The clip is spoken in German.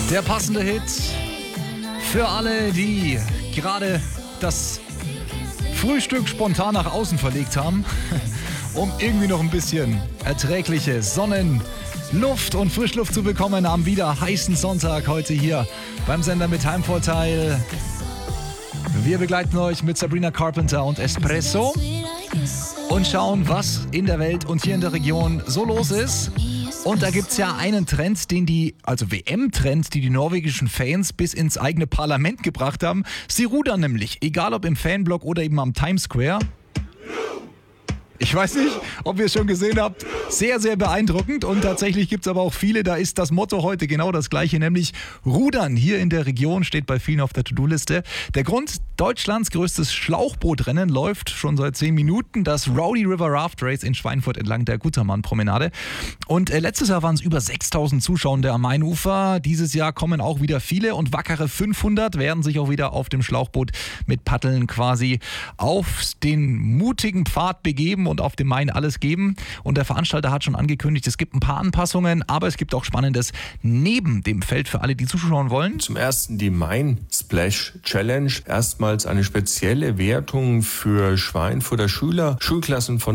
Der passende Hit für alle, die gerade das Frühstück spontan nach außen verlegt haben, um irgendwie noch ein bisschen erträgliche Sonnenluft und Frischluft zu bekommen am wieder heißen Sonntag heute hier beim Sender mit Heimvorteil. Wir begleiten euch mit Sabrina Carpenter und Espresso und schauen, was in der Welt und hier in der Region so los ist. Und da gibt es ja einen Trend, WM-Trend, die norwegischen Fans bis ins eigene Parlament gebracht haben. Sie rudern nämlich, egal ob im Fanblock oder eben am Times Square. Ich weiß nicht, ob ihr es schon gesehen habt. Sehr, sehr beeindruckend. Und tatsächlich gibt es aber auch viele, da ist das Motto heute genau das gleiche, nämlich Rudern hier in der Region, steht bei vielen auf der To-Do-Liste. Der Grund, Deutschlands größtes Schlauchbootrennen läuft schon seit 10 Minuten. Das Rowdy River Raft Race in Schweinfurt entlang der Gutermann-Promenade. Und letztes Jahr waren es über 6.000 Zuschauer am Mainufer. Dieses Jahr kommen auch wieder viele und wackere 500 werden sich auch wieder auf dem Schlauchboot mit Paddeln quasi auf den mutigen Pfad begeben und auf dem Main alles geben. Und der Veranstalter hat schon angekündigt, es gibt ein paar Anpassungen, aber es gibt auch Spannendes neben dem Feld für alle, die zuschauen wollen. Zum ersten die Main Splash Challenge. Erstmals eine spezielle Wertung für Schweinfurter Schüler, Schulklassen von